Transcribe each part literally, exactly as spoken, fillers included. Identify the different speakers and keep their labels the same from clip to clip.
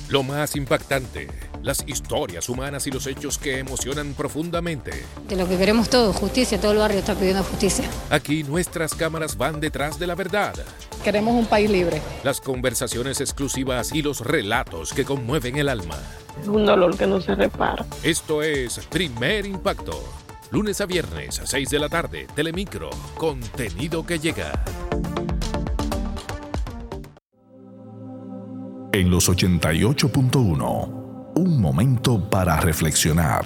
Speaker 1: Lo más impactante, las historias humanas y los hechos que emocionan profundamente.
Speaker 2: De lo que queremos todos, justicia, todo el barrio está pidiendo justicia.
Speaker 1: Aquí nuestras cámaras van detrás de la verdad.
Speaker 3: Queremos un país libre.
Speaker 1: Las conversaciones exclusivas y los relatos que conmueven el alma.
Speaker 4: Es un dolor que no se repara.
Speaker 1: Esto es Primer Impacto. Lunes a viernes a seis de la tarde, Telemicro, contenido que llega.
Speaker 5: En los ochenta y ocho punto uno, un momento para reflexionar.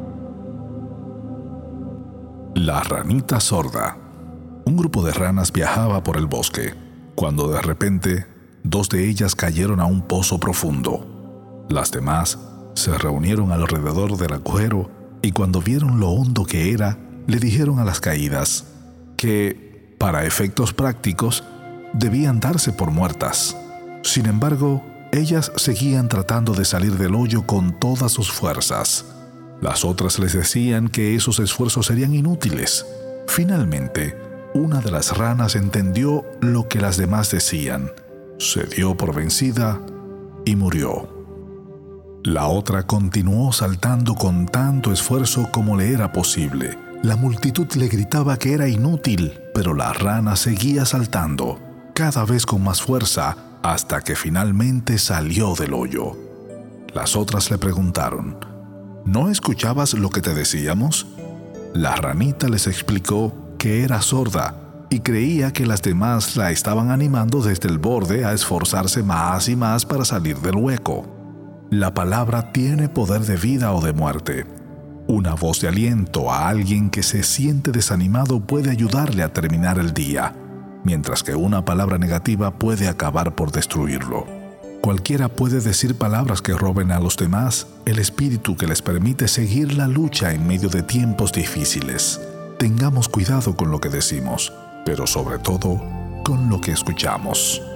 Speaker 5: La ranita sorda. Un grupo de ranas viajaba por el bosque, cuando de repente, dos de ellas cayeron a un pozo profundo. Las demás se reunieron alrededor del agujero y cuando vieron lo hondo que era, le dijeron a las caídas que, para efectos prácticos, debían darse por muertas. Sin embargo, ellas seguían tratando de salir del hoyo con todas sus fuerzas. Las otras les decían que esos esfuerzos serían inútiles. Finalmente, una de las ranas entendió lo que las demás decían, se dio por vencida y murió. La otra continuó saltando con tanto esfuerzo como le era posible. La multitud le gritaba que era inútil, pero la rana seguía saltando, cada vez con más fuerza, hasta que finalmente salió del hoyo. Las otras le preguntaron, ¿no escuchabas lo que te decíamos? La ranita les explicó que era sorda y creía que las demás la estaban animando desde el borde a esforzarse más y más para salir del hueco. La palabra tiene poder de vida o de muerte. Una voz de aliento a alguien que se siente desanimado puede ayudarle a terminar el día, mientras que una palabra negativa puede acabar por destruirlo. Cualquiera puede decir palabras que roben a los demás el espíritu que les permite seguir la lucha en medio de tiempos difíciles. Tengamos cuidado con lo que decimos, pero sobre todo con lo que escuchamos.